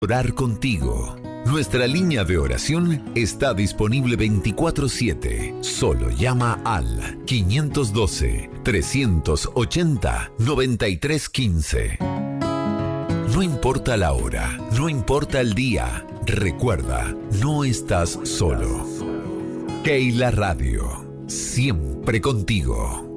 Orar contigo. Nuestra línea de oración está disponible 24/7. Solo llama al 512-380-9315. No importa la hora, no importa el día. Recuerda, no estás solo. Keila Radio, siempre contigo.